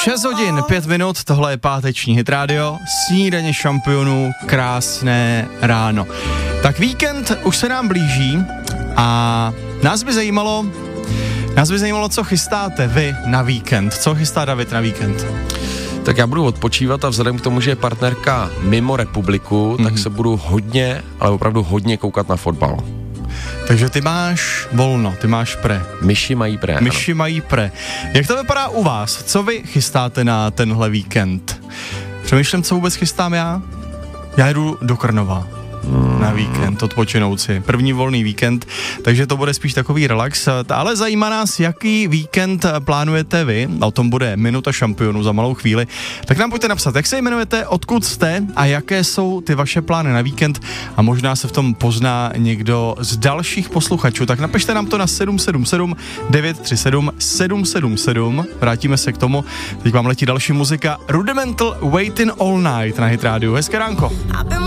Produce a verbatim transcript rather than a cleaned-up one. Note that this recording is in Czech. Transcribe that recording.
šest hodin, pět minut, tohle je páteční Hit Radio, snídaně šampionů, krásné ráno. Tak víkend už se nám blíží a nás by zajímalo, nás by zajímalo, co chystáte vy na víkend, co chystá David na víkend? Tak já budu odpočívat a vzhledem k tomu, že je partnerka mimo republiku, mm-hmm. tak se budu hodně, ale opravdu hodně koukat na fotbal. Takže ty máš volno, ty máš pre. Myši mají pre. Myši ano. mají pre. Jak to vypadá u vás? Co vy chystáte na tenhle víkend? Přemýšlím, co vůbec chystám já? Já jdu do Krnova. Na víkend, odpočinout si. První volný víkend, takže to bude spíš takový relax. Ale zajímá nás, jaký víkend plánujete vy. O tom bude Minuta šampionů za malou chvíli. Tak nám pojďte napsat, jak se jmenujete, odkud jste a jaké jsou ty vaše plány na víkend. A možná se v tom pozná někdo z dalších posluchačů. Tak napište nám to na sedm sedm sedm devět tři sedm sedm sedm sedm. Vrátíme se k tomu. Teď vám letí další muzika. Rudimental Waiting All Night na Hit Radio. Hezké ránko.